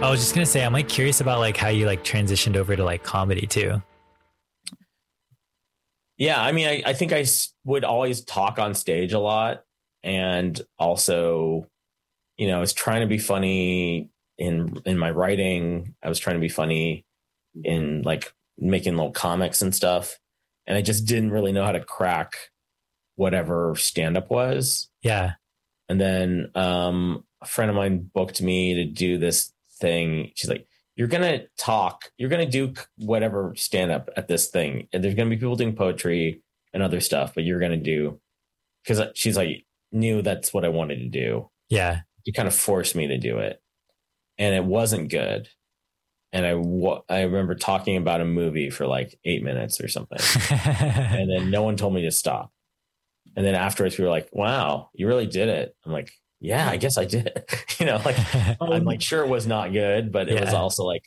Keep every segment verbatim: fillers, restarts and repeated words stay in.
I was just gonna say, I'm like curious about like how you like transitioned over to like comedy too. Yeah, I mean, I, I think I s- would always talk on stage a lot, and also, you know, I was trying to be funny in in my writing. I was trying to be funny in like making little comics and stuff, and I just didn't really know how to crack whatever stand up was. Yeah. And then um, a friend of mine booked me to do this thing. She's like, "You're gonna talk. You're gonna do whatever stand up at this thing, and there's gonna be people doing poetry and other stuff, but you're gonna do." Because she's like, knew that's what I wanted to do. Yeah. She kind of forced me to do it, and it wasn't good. And I wa- I remember talking about a movie for like eight minutes or something, and then no one told me to stop. And then afterwards, we were like, "Wow, you really did it." I'm like, "Yeah, I guess I did it." you know, like I'm like, sure, it was not good, but it was Yeah. also like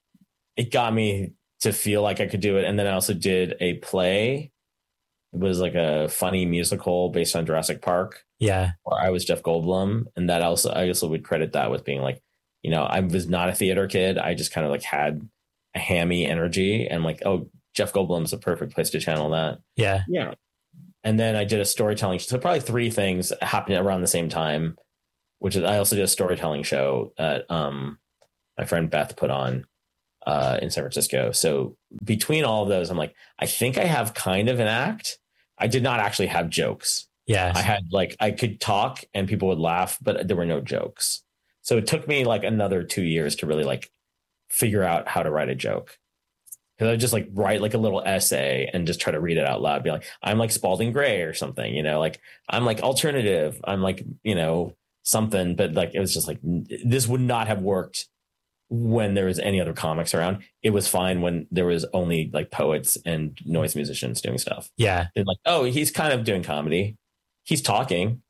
it got me to feel like I could do it. And then I also did a play. It was like a funny musical based on Jurassic Park, Yeah. where I was Jeff Goldblum, and that also I also would credit that with being like, you know, I was not a theater kid. I just kind of like had a hammy energy, and like, oh, Jeff Goldblum's a perfect place to channel that. Yeah. Yeah. And then I did a storytelling. So probably three things happened around the same time, which is I also did a storytelling show that um, my friend Beth put on uh, in San Francisco. So between all of those, I'm like, I think I have kind of an act. I did not actually have jokes. Yeah. I had like, I could talk and people would laugh, but there were no jokes. So it took me like another two years to really like figure out how to write a joke. Because I would just like write like a little essay and just try to read it out loud. Be like, I'm like Spalding Gray or something, you know, like I'm like alternative. I'm like, you know, something. But like, it was just like, this would not have worked when there was any other comics around. It was fine when there was only like poets and noise musicians doing stuff. Yeah. They're like, oh, he's kind of doing comedy. He's talking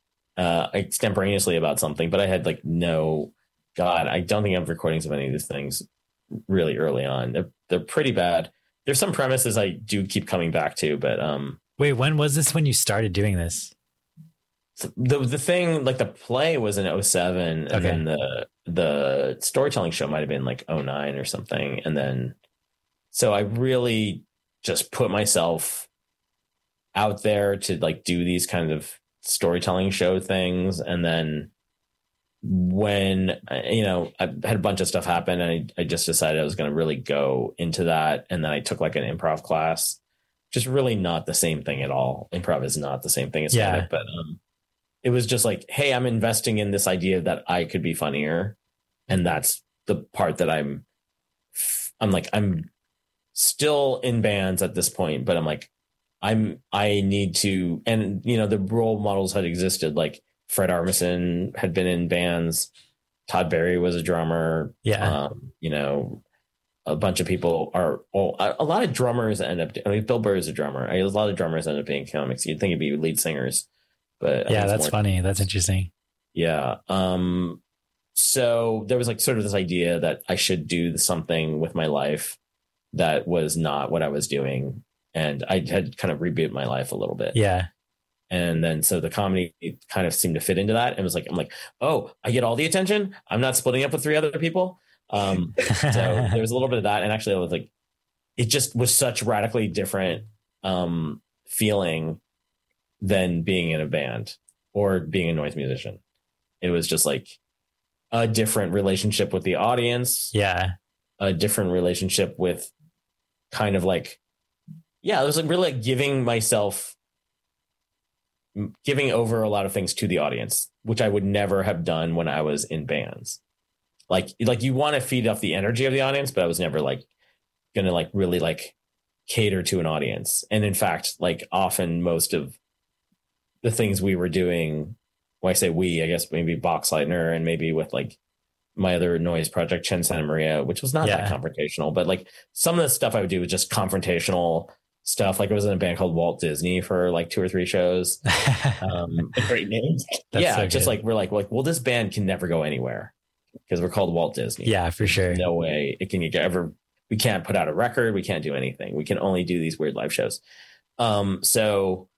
uh, extemporaneously about something. But I had like no, God, I don't think I have recordings of any of these things really early on. They're they're pretty bad. There's some premises I do keep coming back to, but um Wait, when was this when you started doing this? the the thing like the play was in oh seven, and Okay. then the the storytelling show might have been like oh nine or something. And then so I really just put myself out there to like do these kind of storytelling show things. And then when you know I had a bunch of stuff happen, and I, I just decided I was going to really go into that, and then I took like an improv class. Just really not the same thing at all. Improv is not the same thing as stand-up. Yeah. But um it was just like, hey, I'm investing in this idea that I could be funnier, and that's the part that i'm i'm like I'm still in bands at this point, but I'm like i'm I need to. And you know, the role models had existed, like Fred Armisen had been in bands. Todd Barry was a drummer. Yeah. Um, you know, a bunch of people are, well, a, a lot of drummers end up, I mean, Bill Burr is a drummer. I, a lot of drummers end up being comics. You'd think it'd be lead singers, but yeah, that's funny. That's interesting. Yeah. Um, so there was like sort of this idea that I should do something with my life that was not what I was doing. And I had kind of reboot my life a little bit. Yeah. And then so the comedy kind of seemed to fit into that. And it was like, I'm like, oh, I get all the attention. I'm not splitting up with three other people. Um, so there was a little bit of that. And actually I was like, it just was such radically different um, feeling than being in a band or being a noise musician. It was just like a different relationship with the audience. Yeah. A different relationship with kind of like, yeah, it was like really like giving myself giving over a lot of things to the audience, which I would never have done when I was in bands. Like, like you want to feed off the energy of the audience, but I was never like going to like really like cater to an audience. And in fact, like often most of the things we were doing, when I say we, I guess maybe Boxleitner and maybe with like my other noise project, Chen Santa Maria, which was not yeah. that confrontational, but like some of the stuff I would do was just confrontational stuff. Like I was in a band called Walt Disney for like two or three shows. Um, Great names. Yeah. So just good. like, we're like, like, well, this band can never go anywhere because we're called Walt Disney. Yeah, for sure. No way it can ever, we can't put out a record. We can't do anything. We can only do these weird live shows. Um, so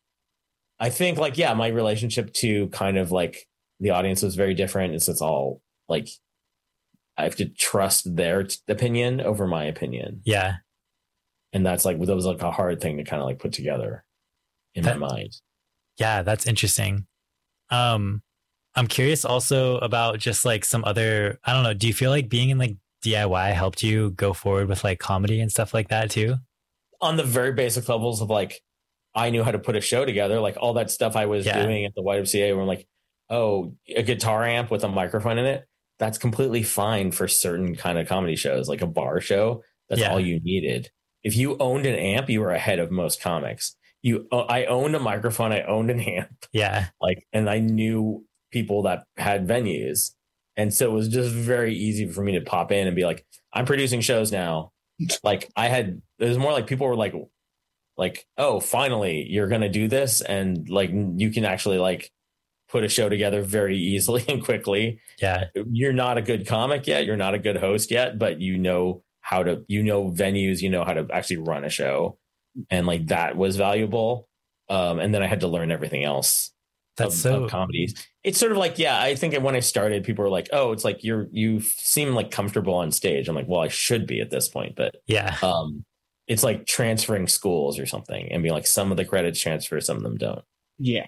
I think like, yeah, my relationship to kind of like the audience was very different. It's, it's all like, I have to trust their t- opinion over my opinion. Yeah. And that's like, that was like a hard thing to kind of like put together in That, my mind. Yeah, that's interesting. Um, I'm curious also about just like some other, I don't know, do you feel like being in like D I Y helped you go forward with like comedy and stuff like that too? On the very basic levels of like, I knew how to put a show together, like all that stuff I was Yeah. doing at the Y W C A where I'm like, oh, a guitar amp with a microphone in it. That's completely fine for certain kind of comedy shows, like a bar show. That's Yeah. all you needed. If you owned an amp, you were ahead of most comics. You, I owned a microphone, I owned an amp, Yeah. like, and I knew people that had venues, and so it was just very easy for me to pop in and be like, I'm producing shows now. Like I had, it was more like people were like, like, oh, finally you're gonna do this, and like you can actually like put a show together very easily and quickly. Yeah. You're not a good comic yet, you're not a good host yet, but you know how to, you know, venues, you know how to actually run a show. And like that was valuable. Um, and then I had to learn everything else. That's of, so of comedies. It's sort of like, yeah, I think when I started, people were like, oh, it's like you're, you seem like comfortable on stage. I'm like, well, I should be at this point, but yeah. um, it's like transferring schools or something and being like, some of the credits transfer, some of them don't. Yeah.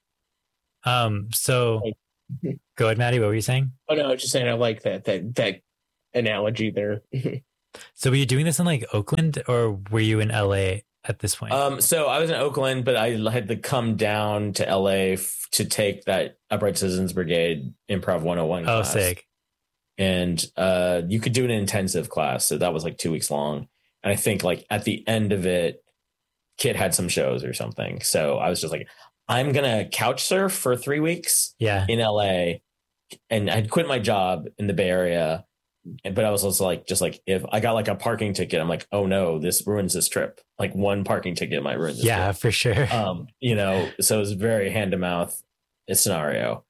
Um, so go ahead, Maddie, what were you saying? Oh no, I was just saying I like that that that analogy there. So were you doing this in like Oakland or were you in L A at this point? Um, so I was in Oakland, but I had to come down to L A f- to take that Upright Citizens Brigade Improv one oh one oh, class. sick. And uh, you could do an intensive class. So that was like two weeks long. And I think like at the end of it, Kit had some shows or something. So I was just like, I'm going to couch surf for three weeks Yeah. in L A. And I'd quit my job in the Bay Area. But I was also like, just like, if I got like a parking ticket, I'm like, oh no, this ruins this trip. Like one parking ticket might ruin this Yeah, trip. for sure. Um, you know, so it was very hand to mouth scenario.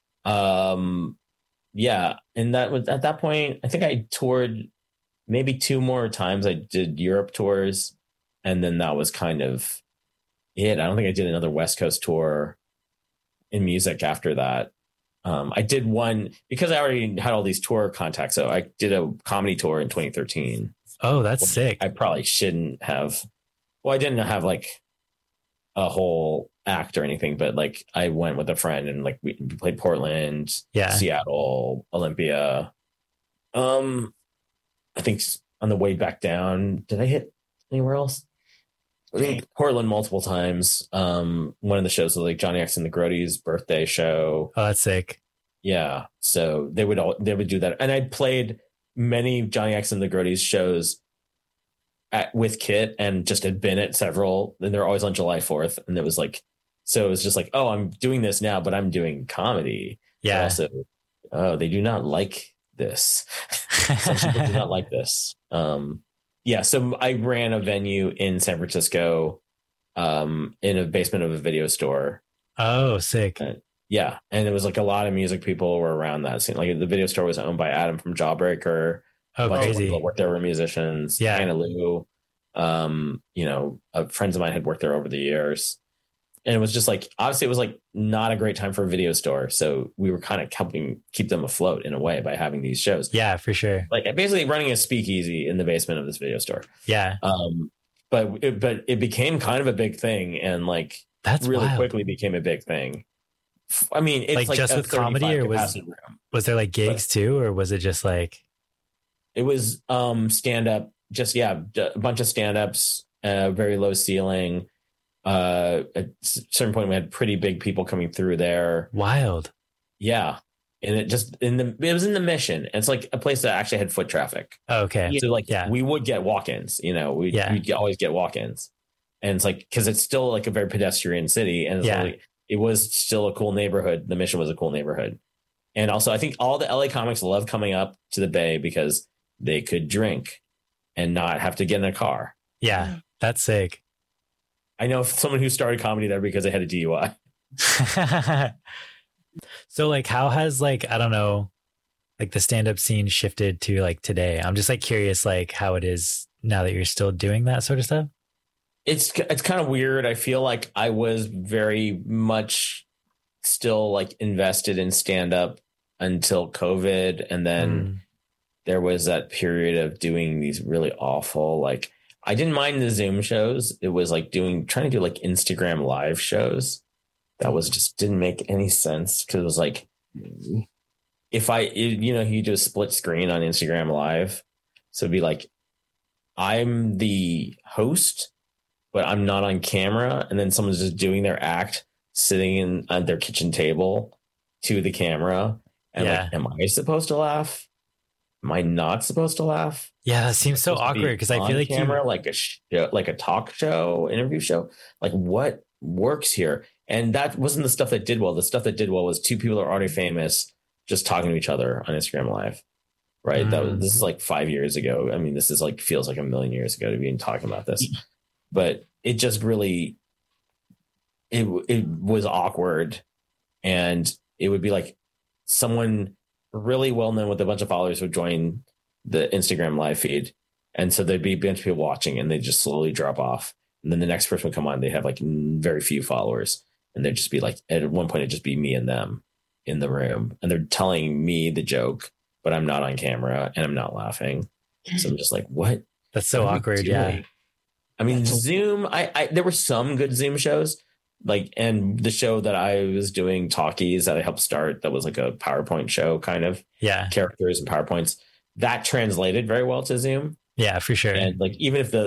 Um, yeah. And that was at that point, I think I toured maybe two more times. I did Europe tours, and then that was kind of it. I don't think I did another West Coast tour in music after that. Um, I did one because I already had all these tour contacts. So I did a comedy tour in twenty thirteen. Oh, that's sick. I probably shouldn't have. Well, I didn't have like a whole act or anything, but like I went with a friend and like we played Portland, Yeah. Seattle, Olympia. Um, I think on the way back down, did I hit anywhere else? I think Portland multiple times. Um, one of the shows was like Johnny X and the Grody's birthday show. Oh, that's sick. Yeah, so they would all they would do that, and I played many Johnny X and the Grody's shows at, with Kit, and just had been at several. And they're always on July fourth, and it was like, so it was just like, oh, I'm doing this now, but I'm doing comedy. Yeah. But also, oh, they do not like this. Some people do not like this. Um, yeah, so I ran a venue in San Francisco, um, in a basement of a video store. Oh, sick. Uh, yeah, and it was like a lot of music people were around that scene. Like the video store was owned by Adam from Jawbreaker. Oh, A bunch of crazy. people that worked there were musicians. Yeah. Anna Lou, um, you know, uh, friends of mine had worked there over the years. And it was just like, obviously it was like not a great time for a video store. So we were kind of helping keep them afloat in a way by having these shows. Yeah, for sure. Like basically running a speakeasy in the basement of this video store. Yeah. Um, but it, but it became kind of a big thing, and like That's really wild. quickly became a big thing. I mean, it's Like, like, just a with comedy, or thirty-five was- capacity room. Was there like gigs too, or was it just like, It was um stand up, just yeah, a bunch of stand ups, uh, very low ceiling. Uh, at a certain point, we had pretty big people coming through there. wild? Yeah, and it just in the it was in the Mission. It's like a place that actually had foot traffic. Oh, okay. So like Yeah. we would get walk-ins. You know, we Yeah. we'd always get walk-ins, and it's like because it's still like a very pedestrian city, and it's Yeah. like, it was still a cool neighborhood. The Mission was a cool neighborhood, and also I think all the L A comics love coming up to the Bay because they could drink and not have to get in a car. Yeah, that's sick. I know someone who started comedy there because they had a D U I. So like, how has like, I don't know, like the stand-up scene shifted to like today? I'm just like curious, like how it is now that you're still doing that sort of stuff. It's it's kind of weird. I feel like I was very much still like invested in stand up until COVID, and then Mm, there was that period of doing these really awful, like, I didn't mind the Zoom shows. It was like doing, trying to do like Instagram live shows. That was just didn't make any sense because it was like, if I, you know, you do a split screen on Instagram live. So it'd be like, I'm the host, but I'm not on camera. And then someone's just doing their act, sitting in at their kitchen table to the camera. And Yeah. like, am I supposed to laugh? Am I not supposed to laugh? Yeah, that seems so Supposed to be awkward because I on feel like camera, you, like a show, like a talk show, interview show. Like, what works here? And that wasn't the stuff that did well. The stuff that did well was two people that are already famous just talking to each other on Instagram Live. Right. Mm. That was, this is like five years ago. I mean, this is like feels like a million years ago to be talking about this, but it just really it it was awkward, and it would be like someone really well known with a bunch of followers would join the Instagram live feed, and so there'd be a bunch of people watching, and they just slowly drop off, and then the next person would come on. They have like very few followers, and they'd just be like, at one point it'd just be me and them in the room, and they're telling me the joke, but I'm not on camera and I'm not laughing. So I'm just like, what? that's so What are we awkward. Yeah. doing? I mean, Zoom, I, I there were some good Zoom shows, like, and the show that I was doing, Talkies, that I helped start, that was like a PowerPoint show, kind of Yeah. characters and PowerPoints, that translated very well to Zoom. Yeah, for sure. And like, even if the